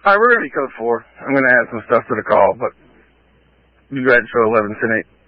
All right, we're going to be code 4. I'm going to add some stuff to the call, but you go ahead and show 11, 10, 8.